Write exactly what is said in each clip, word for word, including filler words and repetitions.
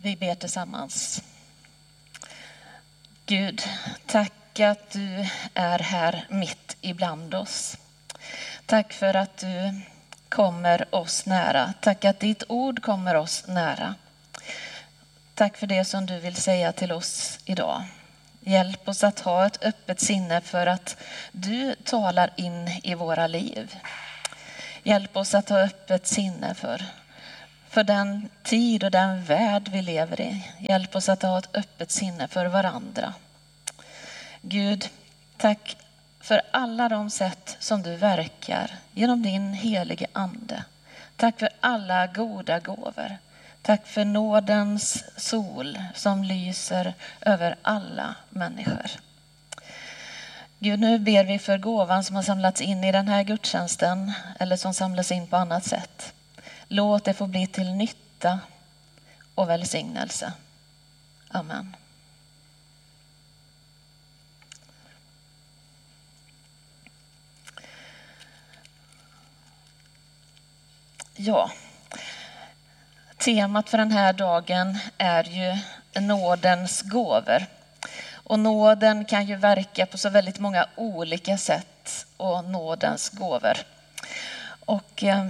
Vi ber tillsammans. Gud, tack att du är här mitt ibland oss. Tack för att du kommer oss nära. Tack att ditt ord kommer oss nära. Tack för det som du vill säga till oss idag. Hjälp oss att ha ett öppet sinne för att du talar in i våra liv. Hjälp oss att ha öppet sinne för, för den tid och den värld vi lever i. Hjälp oss att ha ett öppet sinne för varandra. Gud, tack för alla de sätt som du verkar genom din helige ande. Tack för alla goda gåvor. Tack för nådens sol som lyser över alla människor. Gud, nu ber vi för gåvan som har samlats in i den här gudstjänsten eller som samlas in på annat sätt. Låt det få bli till nytta och välsignelse. Amen. Ja, temat för den här dagen är ju nådens gåvor. Och nåden kan ju verka på så väldigt många olika sätt och nådens gåvor. Och eh,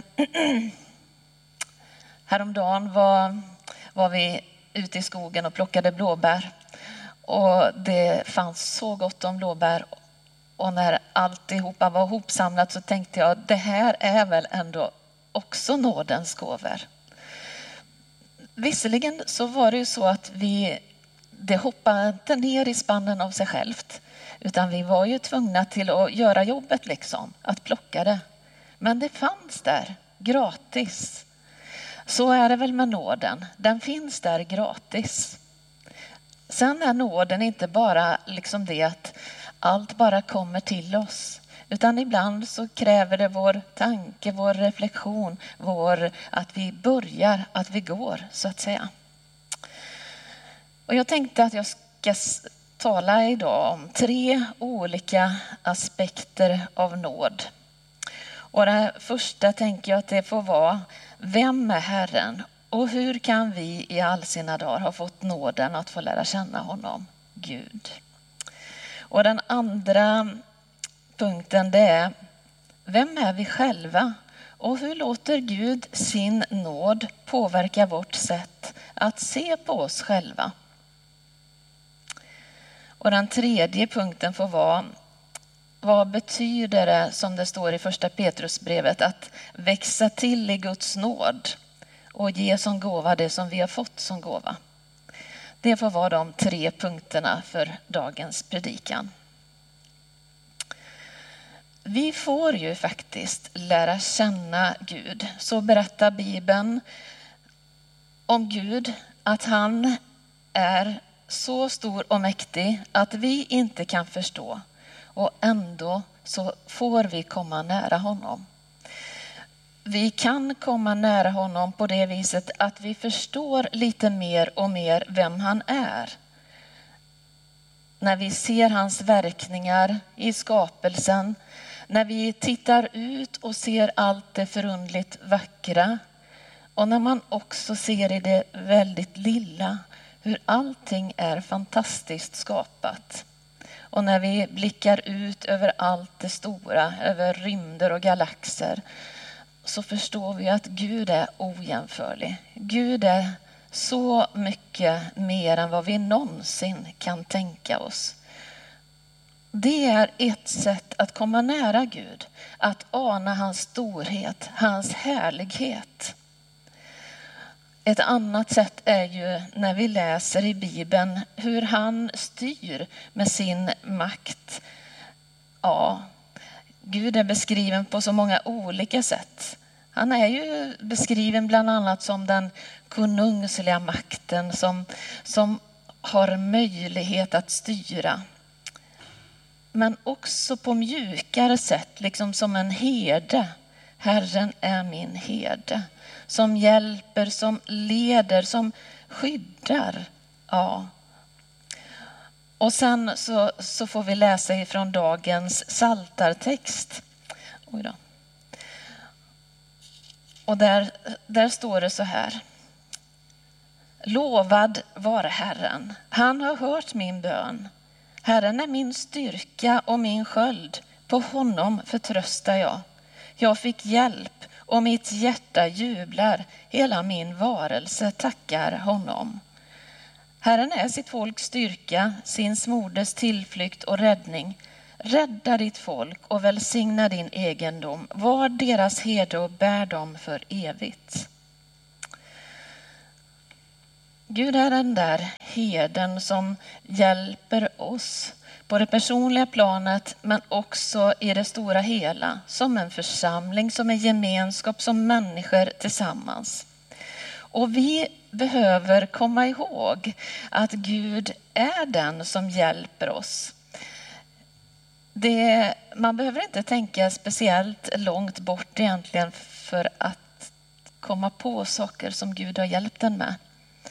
häromdagen var, var vi ute i skogen och plockade blåbär. Och det fanns så gott om blåbär. Och när alltihopa var hopsamlat så tänkte jag, det här är väl ändå också nådens gåvor. Visserligen så var det ju så att vi, det hoppade inte ner i spannen av sig självt. Utan vi var ju tvungna till att göra jobbet liksom, att plocka det. Men det fanns där, gratis. Så är det väl med nåden, den finns där gratis. Sen är nåden inte bara liksom det att allt bara kommer till oss. Utan ibland så kräver det vår tanke, vår reflektion, vår, att vi börjar, att vi går så att säga. Och jag tänkte att jag ska tala idag om tre olika aspekter av nåd. Och det första tänker jag att det får vara, vem är Herren? Och hur kan vi i all sina dagar ha fått nåden att få lära känna honom, Gud? Och den andra punkten det är, vem är vi själva? Och hur låter Gud sin nåd påverka vårt sätt att se på oss själva? Och den tredje punkten får vara, vad betyder det som det står i första Petrusbrevet att växa till i Guds nåd och ge som gåva det som vi har fått som gåva? Det får vara de tre punkterna för dagens predikan. Vi får ju faktiskt lära känna Gud. Så berättar Bibeln om Gud att han är så stor och mäktig att vi inte kan förstå. Och ändå så får vi komma nära honom. Vi kan komma nära honom på det viset att vi förstår lite mer och mer vem han är. När vi ser hans verkningar i skapelsen, när vi tittar ut och ser allt det förundligt vackra och när man också ser i det väldigt lilla hur allting är fantastiskt skapat. Och när vi blickar ut över allt det stora, över rymder och galaxer, så förstår vi att Gud är ojämförlig. Gud är så mycket mer än vad vi någonsin kan tänka oss. Det är ett sätt att komma nära Gud, att ana hans storhet, hans härlighet. Ett annat sätt är ju när vi läser i Bibeln hur han styr med sin makt. Ja, Gud är beskriven på så många olika sätt. Han är ju beskriven bland annat som den konungsliga makten som, som har möjlighet att styra. Men också på mjukare sätt, liksom som en herde. Herren är min herde. Som hjälper, som leder, som skyddar. Ja. Och sen så, så får vi läsa ifrån dagens psaltartext. Oj då. Och där, där står det så här. Lovad vare Herren. Han har hört min bön. Herren är min styrka och min sköld. På honom förtröstar jag. Jag fick hjälp och mitt hjärta jublar. Hela min varelse tackar honom. Herren är sitt folks styrka, sin smordes tillflykt och räddning. Rädda ditt folk och välsigna din egendom. Var deras herde och bär dem för evigt. Gud är den där herden som hjälper oss på det personliga planet men också i det stora hela. Som en församling, som en gemenskap, som människor tillsammans. Och vi behöver komma ihåg att Gud är den som hjälper oss. Det, man behöver inte tänka speciellt långt bort egentligen för att komma på saker som Gud har hjälpt en med.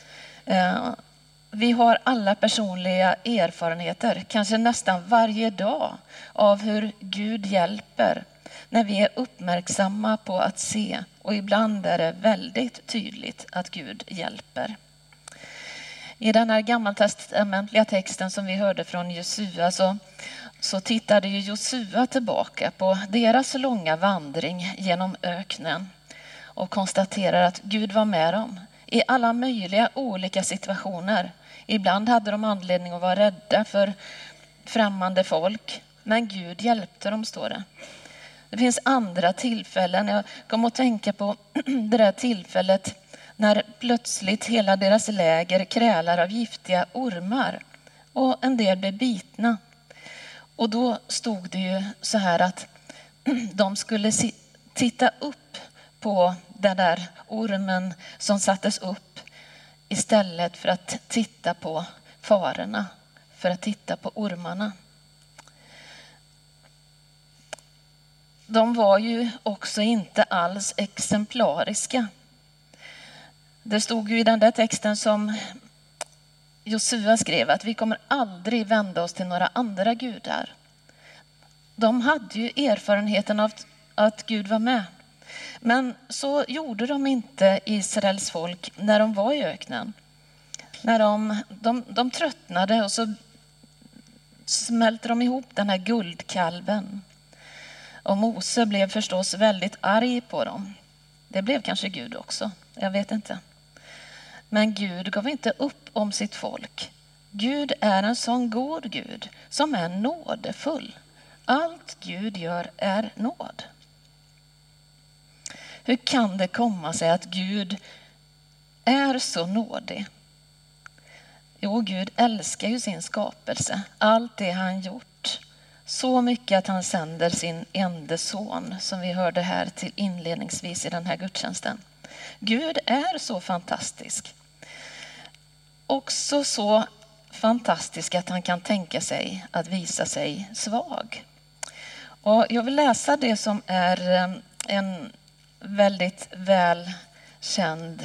Vi har alla personliga erfarenheter, kanske nästan varje dag, av hur Gud hjälper när vi är uppmärksamma på att se. Och ibland är det väldigt tydligt att Gud hjälper. I den här gammaltestamentliga texten som vi hörde från Josua så, så tittade ju Josua tillbaka på deras långa vandring genom öknen och konstaterar att Gud var med dem i alla möjliga olika situationer. Ibland hade de anledning att vara rädda för främmande folk, men Gud hjälpte dem, står det. Det finns andra tillfällen. Jag kom att tänka på det där tillfället när plötsligt hela deras läger krälar av giftiga ormar och en del blev bitna. Och då stod det ju så här att de skulle titta upp på den där ormen som sattes upp istället för att titta på farorna, för att titta på ormarna. De var ju också inte alls exemplariska. Det stod ju i den där texten som Josua skrev att vi kommer aldrig vända oss till några andra gudar. De hade ju erfarenheten av att Gud var med. Men så gjorde de inte Israels folk när de var i öknen. När de, de, de tröttnade och så smälte de ihop den här guldkalven. Och Mose blev förstås väldigt arg på dem. Det blev kanske Gud också, jag vet inte. Men Gud gav inte upp om sitt folk. Gud är en sån god Gud som är nådefull. Allt Gud gör är nåd. Hur kan det komma sig att Gud är så nådig? Jo, Gud älskar ju sin skapelse. Allt det han gjort. Så mycket att han sänder sin enda son, som vi hörde här till inledningsvis i den här gudstjänsten. Gud är så fantastisk. Också så fantastisk att han kan tänka sig att visa sig svag. Och jag vill läsa det som är en väldigt väl känd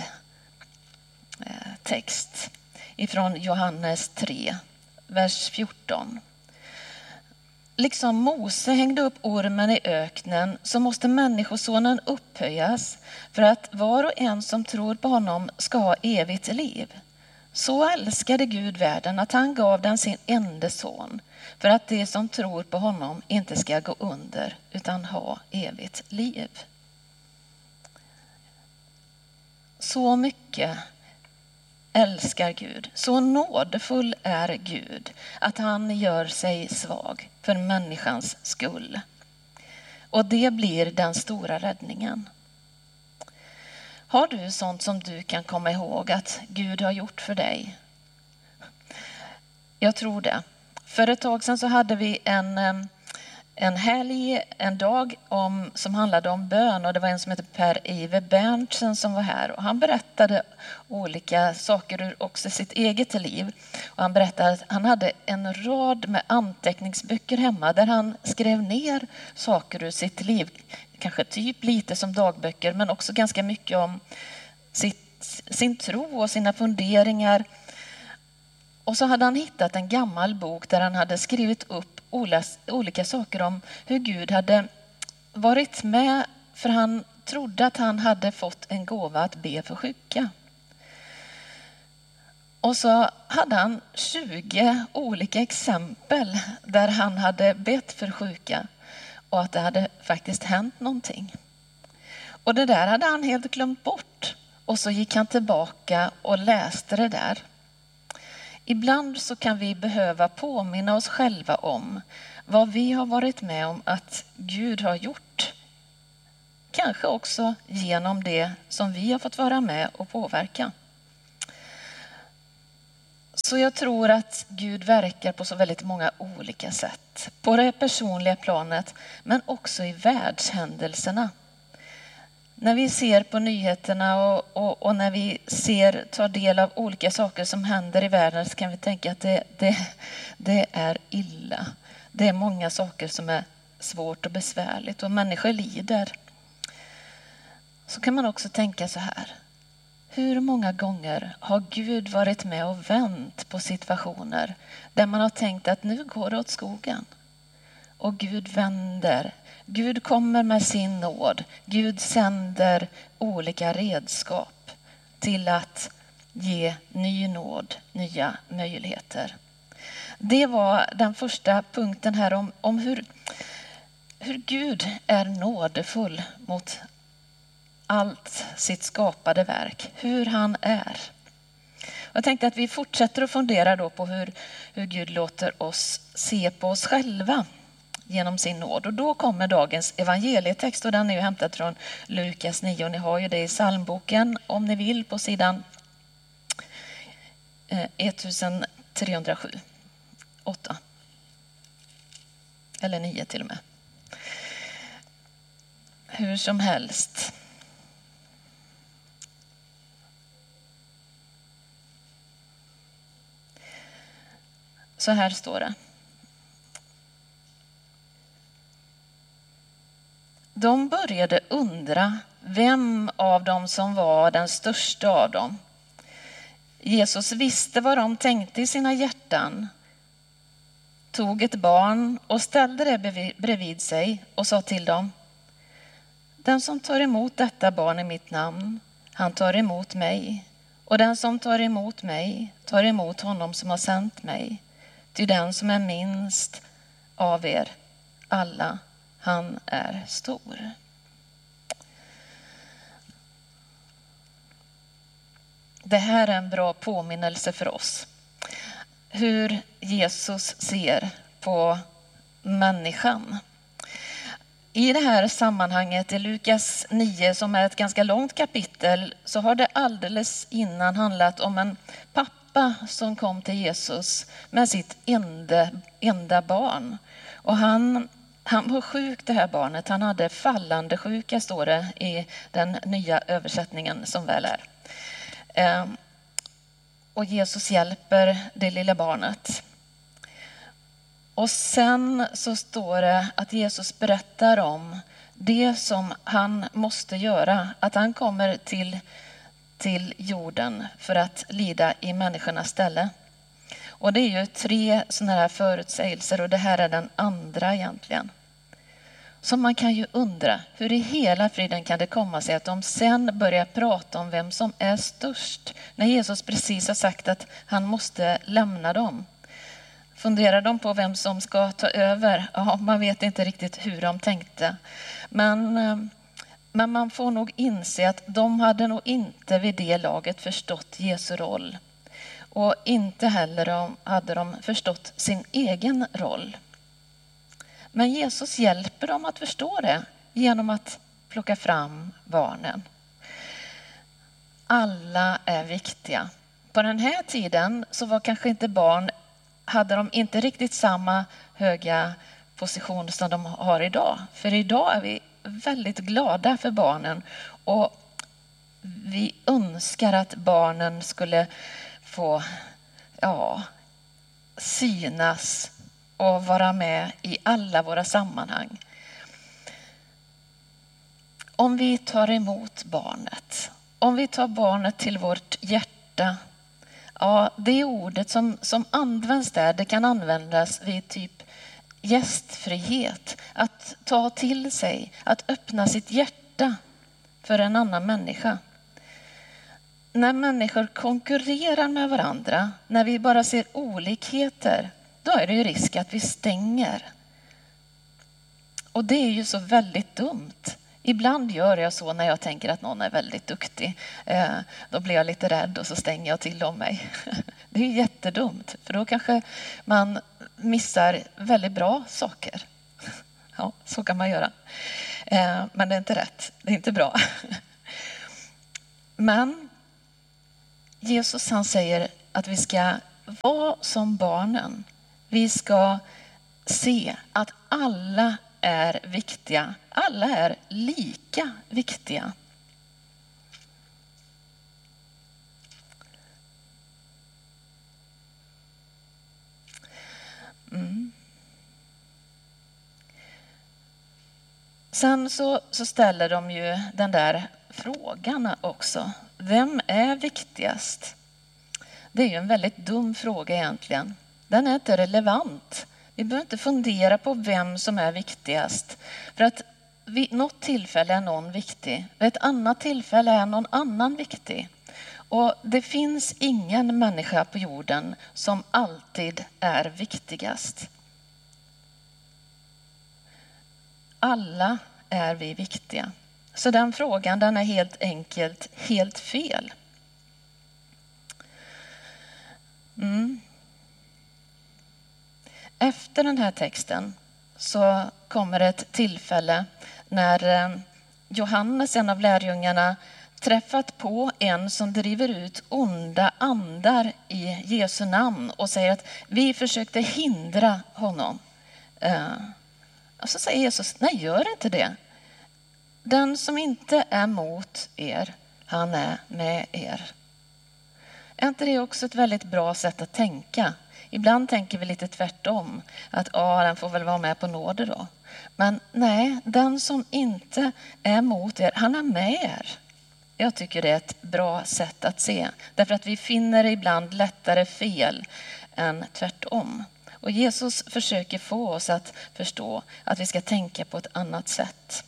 text ifrån Johannes tre, vers fjorton. Liksom Mose hängde upp ormen i öknen så måste människosonen upphöjas för att var och en som tror på honom ska ha evigt liv. Så älskade Gud världen att han gav den sin enda son för att de som tror på honom inte ska gå under utan ha evigt liv. Så mycket älskar Gud. Så nådefull är Gud att han gör sig svag för människans skull. Och det blir den stora räddningen. Har du sånt som du kan komma ihåg att Gud har gjort för dig? Jag tror det. För ett tag sedan så hade vi en, en helg, en dag om, som handlade om bön. Och det var en som heter Per-Ive Berntsen som var här. Och han berättade olika saker ur också sitt eget liv. Och han berättade att han hade en rad med anteckningsböcker hemma där han skrev ner saker ur sitt liv. Kanske typ lite som dagböcker, men också ganska mycket om sitt, sin tro och sina funderingar. Och så hade han hittat en gammal bok där han hade skrivit upp olika saker om hur Gud hade varit med, för han trodde att han hade fått en gåva att be för sjuka. Och så hade han tjugo olika exempel där han hade bett för sjuka och att det hade faktiskt hänt någonting. Och det där hade han helt glömt bort. Och så gick han tillbaka och läste det där. Ibland så kan vi behöva påminna oss själva om vad vi har varit med om att Gud har gjort. Kanske också genom det som vi har fått vara med och påverka. Så jag tror att Gud verkar på så väldigt många olika sätt. På det personliga planet, men också i världshändelserna. När vi ser på nyheterna och, och, och när vi ser, tar del av olika saker som händer i världen, så kan vi tänka att det, det, det är illa. Det är många saker som är svårt och besvärligt och människor lider. Så kan man också tänka så här. Hur många gånger har Gud varit med och vänt på situationer där man har tänkt att nu går det åt skogen? Och Gud vänder. Gud kommer med sin nåd. Gud sänder olika redskap till att ge ny nåd, nya möjligheter. Det var den första punkten här om, om hur, hur Gud är nådefull mot allt sitt skapade verk. Hur han är. Jag tänkte att vi fortsätter att fundera då på hur, hur Gud låter oss se på oss själva genom sin nåd. Och då kommer dagens evangelietext, och den är ju hämtad från Lukas nio. Och ni har ju det i psalmboken om ni vill på sidan ettusentrehundrasju. åtta. Eller nio till och med. Hur som helst. Så här står det. De började undra vem av dem som var den största av dem. Jesus visste vad de tänkte i sina hjärtan, tog ett barn och ställde det bredvid sig och sa till dem: den som tar emot detta barn i mitt namn, han tar emot mig. Och den som tar emot mig tar emot honom som har sänt mig. Ty den som är minst av er alla, han är stor. Det här är en bra påminnelse för oss. Hur Jesus ser på människan. I det här sammanhanget i Lukas nio, som är ett ganska långt kapitel, så har det alldeles innan handlat om en pappa som kom till Jesus med sitt enda, enda barn. Och han, han var sjuk, det här barnet. Han hade fallande sjuka, står det i den nya översättningen som väl är. Ehm, och Jesus hjälper det lilla barnet. Och sen så står det att Jesus berättar om det som han måste göra. Att han kommer till, till jorden för att lida i människornas ställe. Och det är ju tre sådana här förutsägelser, och det här är den andra egentligen. Så man kan ju undra, hur i hela friden kan det komma sig att de sen börjar prata om vem som är störst, när Jesus precis har sagt att han måste lämna dem. Funderar de på vem som ska ta över? Ja, man vet inte riktigt hur de tänkte. Men, men man får nog inse att de hade nog inte vid det laget förstått Jesu roll. Och inte heller hade de förstått sin egen roll. Men Jesus hjälper dem att förstå det genom att plocka fram barnen. Alla är viktiga. På den här tiden så var kanske inte barn, hade de inte riktigt samma höga position som de har idag. För idag är vi väldigt glada för barnen, och vi önskar att barnen skulle få ja, synas och vara med i alla våra sammanhang. Om vi tar emot barnet, om vi tar barnet till vårt hjärta, ja, det ordet som, som används där, det kan användas vid typ gästfrihet. Att ta till sig, att öppna sitt hjärta för en annan människa. när människor konkurrerar med varandra, när vi bara ser olikheter, då är det ju risk att vi stänger. Och det är ju så väldigt dumt. Ibland gör jag så när jag tänker att någon är väldigt duktig. Eh, då blir jag lite rädd och så stänger jag till om mig. Det är jättedumt, för då kanske man missar väldigt bra saker. Ja, så kan man göra. Eh, men det är inte rätt, det är inte bra. Men Jesus, han säger att vi ska vara som barnen. Vi ska se att alla är viktiga. Alla är lika viktiga. Mm. Sen så, så ställer de ju den där frågan också. Vem är viktigast? Det är ju en väldigt dum fråga egentligen. Den är inte relevant. Vi behöver inte fundera på vem som är viktigast. För att vid något tillfälle är någon viktig. Vid ett annat tillfälle är någon annan viktig. Och det finns ingen människa på jorden som alltid är viktigast. Alla är vi viktiga. Så den frågan, den är helt enkelt helt fel. Mm. Efter den här texten så kommer ett tillfälle när Johannes, en av lärjungarna, träffat på en som driver ut onda andar i Jesu namn och säger att vi försökte hindra honom. Och så säger Jesus, nej, gör inte det. Den som inte är mot er, han är med er. Är inte det också ett väldigt bra sätt att tänka? Ibland tänker vi lite tvärtom. Att ja, den får väl vara med på nåder då. Men nej, den som inte är mot er, han är med er. Jag tycker det är ett bra sätt att se. Därför att vi finner ibland lättare fel än tvärtom. Och Jesus försöker få oss att förstå att vi ska tänka på ett annat sätt.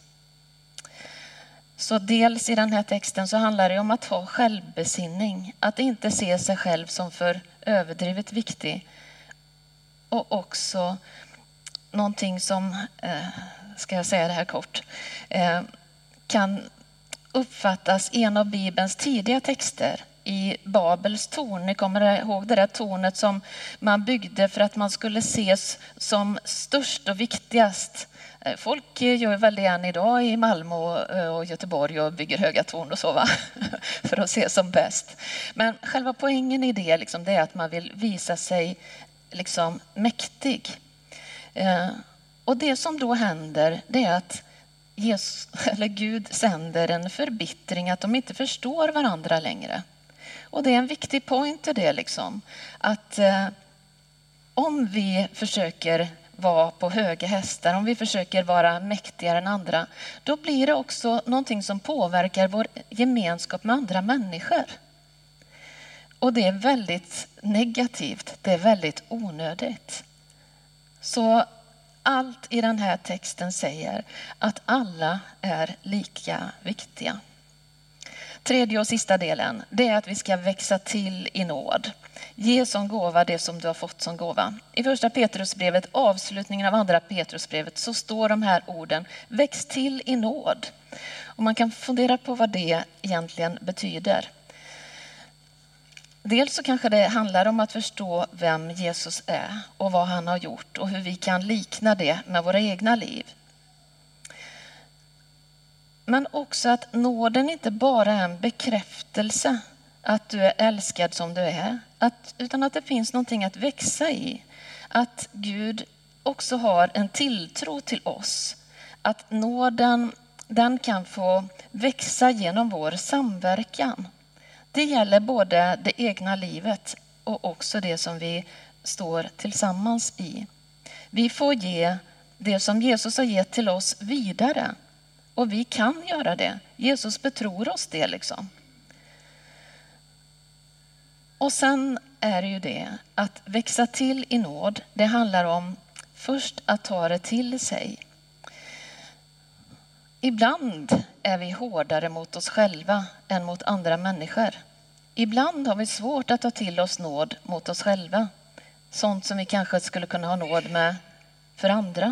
Så dels i den här texten så handlar det om att ha självbesinning. Att inte se sig själv som för överdrivet viktig. Och också någonting som, eh, ska jag säga det här kort, eh, kan uppfattas i en av Bibelns tidiga texter. I Babels torn. Ni kommer ihåg det där tornet som man byggde för att man skulle ses som störst och viktigast. Folk gör väl det än idag i Malmö och Göteborg och bygger höga torn och så, va? För att ses som bäst. Men själva poängen i det, liksom, det är att man vill visa sig liksom mäktig. Och det som då händer, det är att Jesus, eller Gud sänder en förbittring att de inte förstår varandra längre. Och det är en viktig point i det, liksom, att eh, om vi försöker vara på höga hästar, om vi försöker vara mäktigare än andra, då blir det också någonting som påverkar vår gemenskap med andra människor. Och det är väldigt negativt, det är väldigt onödigt. Så allt i den här texten säger att alla är lika viktiga. Tredje och sista delen, det är att vi ska växa till i nåd. Ge som gåva det som du har fått som gåva. I första Petrusbrevet, avslutningen av andra Petrusbrevet, så står de här orden, väx till i nåd. Och man kan fundera på vad det egentligen betyder. Dels så kanske det handlar om att förstå vem Jesus är och vad han har gjort och hur vi kan likna det med våra egna liv. Men också att nåden inte bara är en bekräftelse att du är älskad som du är, att, utan att det finns någonting att växa i. Att Gud också har en tilltro till oss. Att nåden, den kan få växa genom vår samverkan. Det gäller både det egna livet och också det som vi står tillsammans i. Vi får ge det som Jesus har gett till oss vidare. Och vi kan göra det. Jesus betror oss det, liksom. Och sen är det ju det att växa till i nåd. Det handlar om först att ta det till sig. Ibland är vi hårdare mot oss själva än mot andra människor. ibland har vi svårt att ta till oss nåd mot oss själva. Sånt som vi kanske skulle kunna ha nåd med för andra.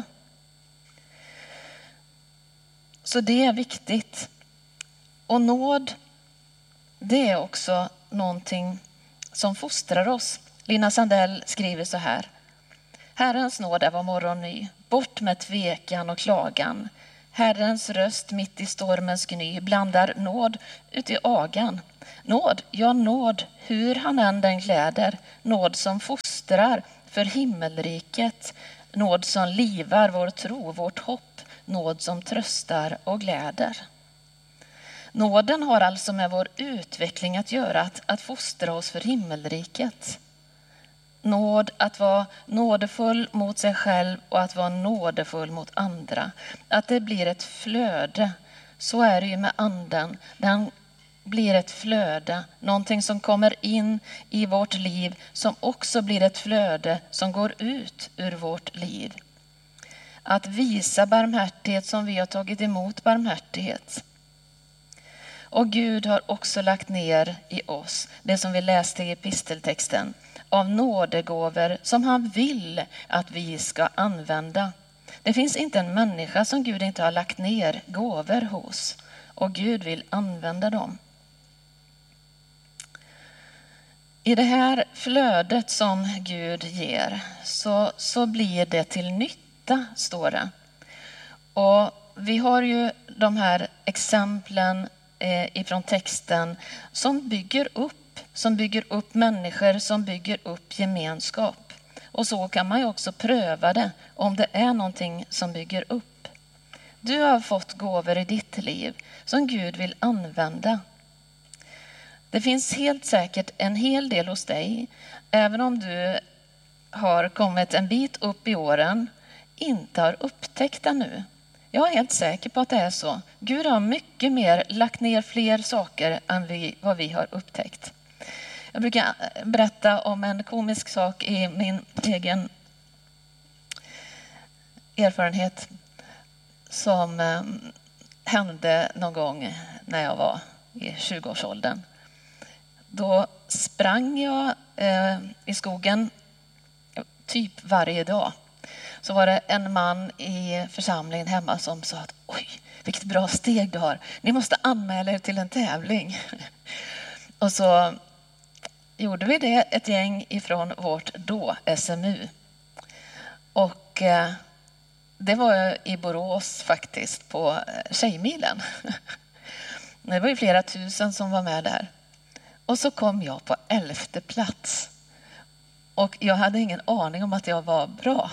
Så det är viktigt. Och nåd, det är också någonting som fostrar oss. Lina Sandell skriver så här. Herrens nåd är var morgon ny. Bort med tvekan och klagan. Herrens röst mitt i stormens gny blandar nåd ut i agan. Nåd, ja nåd, hur han än den kläder. Nåd som fostrar för himmelriket. Nåd som livar vår tro, vårt hopp. Nåd som tröstar och gläder. Nåden har alltså med vår utveckling att göra, att, att fostra oss för himmelriket. Nåd, att vara nådefull mot sig själv och att vara nådefull mot andra. Att det blir ett flöde. Så är det ju med anden. Den blir ett flöde. Någonting som kommer in i vårt liv som också blir ett flöde som går ut ur vårt liv. Att visa barmhärtighet som vi har tagit emot barmhärtighet. Och Gud har också lagt ner i oss det som vi läste i episteltexten. Av nådegåvor som han vill att vi ska använda. Det finns inte en människa som Gud inte har lagt ner gåvor hos. Och Gud vill använda dem. I det här flödet som Gud ger så, så blir det till nytta, står det. Och vi har ju de här exemplen eh, ifrån texten som bygger upp, som bygger upp människor, som bygger upp gemenskap. Och så kan man ju också pröva det om det är någonting som bygger upp. Du har fått gåvor i ditt liv som Gud vill använda. Det finns helt säkert en hel del hos dig, även om du har kommit en bit upp i åren, inte har upptäckt det nu. Jag är helt säker på att det är så. Gud har mycket mer lagt ner fler saker än vi, vad vi har upptäckt. Jag brukar berätta om en komisk sak i min egen erfarenhet som eh, hände någon gång när jag var i tjugoårsåldern. Då sprang jag eh, i skogen typ varje dag. Så var det en man i församlingen hemma som sa att oj, vilket bra steg du har. Ni måste anmäla er till en tävling. Och så gjorde vi det, ett gäng ifrån vårt då S M U. Och eh, det var i Borås faktiskt på Tjejmilen. Det var ju flera tusen som var med där. Och så kom jag på elfte plats. Och jag hade ingen aning om att jag var bra.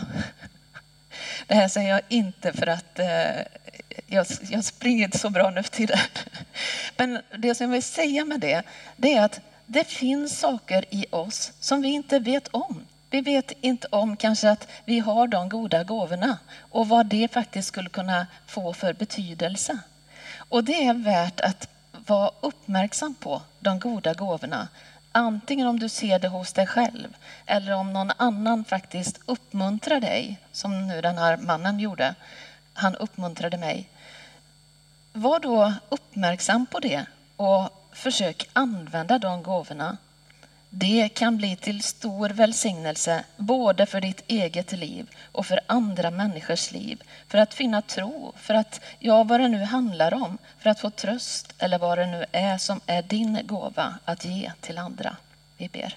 Det här säger jag inte för att eh, jag, jag springer inte så bra nu för tiden. Men det som jag vill säga med det, det är att det finns saker i oss som vi inte vet om. Vi vet inte om kanske att vi har de goda gåvorna och vad det faktiskt skulle kunna få för betydelse. Och det är värt att vara uppmärksam på de goda gåvorna. Antingen om du ser det hos dig själv eller om någon annan faktiskt uppmuntrar dig, som nu den här mannen gjorde. Han uppmuntrade mig. Var då uppmärksam på det och försök använda de gåvorna. Det kan bli till stor välsignelse både för ditt eget liv och för andra människors liv. För att finna tro, för att, ja vad det nu handlar om, för att få tröst eller vad det nu är som är din gåva att ge till andra. Vi ber.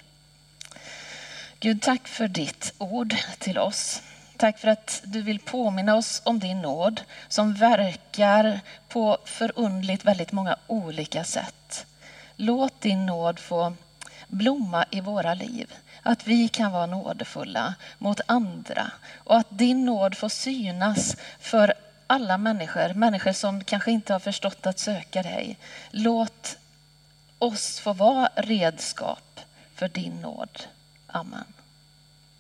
Gud, tack för ditt ord till oss. Tack för att du vill påminna oss om din nåd som verkar på förundligt väldigt många olika sätt. Låt din nåd få blomma i våra liv. Att vi kan vara nådefulla mot andra. Och att din nåd får synas för alla människor. Människor som kanske inte har förstått att söka dig. Låt oss få vara redskap för din nåd. Amen.